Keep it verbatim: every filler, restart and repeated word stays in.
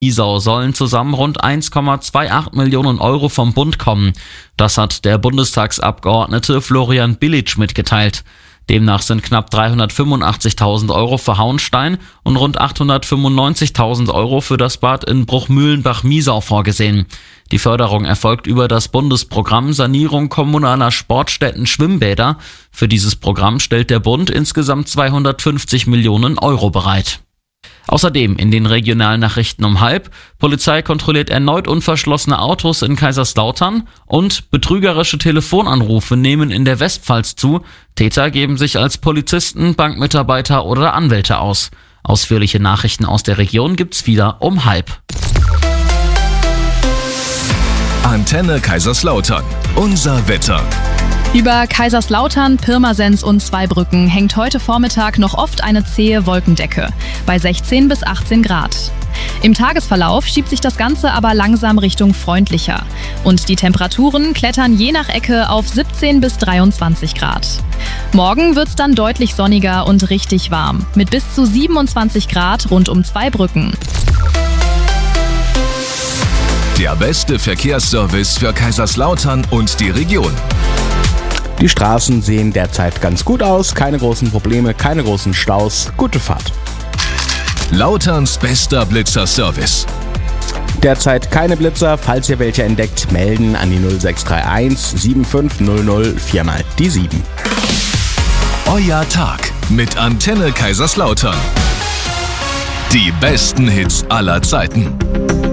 Isau sollen zusammen rund eins Komma achtundzwanzig Millionen Euro vom Bund kommen. Das hat der Bundestagsabgeordnete Florian Billich mitgeteilt. Demnach sind knapp dreihundertfünfundachtzigtausend Euro für Hauenstein und rund achthundertfünfundneunzigtausend Euro für das Bad in Bruchmühlenbach-Miesau vorgesehen. Die Förderung erfolgt über das Bundesprogramm Sanierung kommunaler Sportstätten Schwimmbäder. Für dieses Programm stellt der Bund insgesamt zweihundertfünfzig Millionen Euro bereit. Außerdem in den regionalen Nachrichten um halb: Polizei kontrolliert erneut unverschlossene Autos in Kaiserslautern und betrügerische Telefonanrufe nehmen in der Westpfalz zu. Täter geben sich als Polizisten, Bankmitarbeiter oder Anwälte aus. Ausführliche Nachrichten aus der Region gibt's wieder um halb. Antenne Kaiserslautern. Unser Wetter. Über Kaiserslautern, Pirmasens und Zweibrücken hängt heute Vormittag noch oft eine zähe Wolkendecke bei sechzehn bis achtzehn Grad. Im Tagesverlauf schiebt sich das Ganze aber langsam Richtung freundlicher und die Temperaturen klettern je nach Ecke auf siebzehn bis dreiundzwanzig Grad. Morgen wird's dann deutlich sonniger und richtig warm mit bis zu siebenundzwanzig Grad rund um Zweibrücken. Der beste Verkehrsservice für Kaiserslautern und die Region. Die Straßen sehen derzeit ganz gut aus, keine großen Probleme, keine großen Staus, gute Fahrt. Lauterns bester Blitzer-Service. Derzeit keine Blitzer, falls ihr welche entdeckt, melden an die null sechs drei eins sieben fünf null null vier mal die sieben. Euer Tag mit Antenne Kaiserslautern. Die besten Hits aller Zeiten.